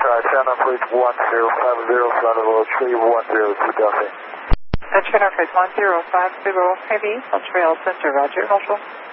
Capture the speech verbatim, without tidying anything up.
uh, channel please one zero five zero, flight level three one zero two Delta. That's channel please one zero five zero, heavy, on trail center, roger, also.